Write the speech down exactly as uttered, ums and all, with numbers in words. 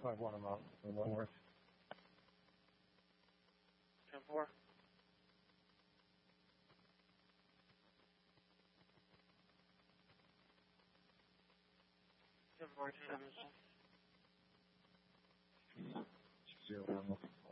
I want them out in Leavenworth. ten four. ten four, two seven six. Zero.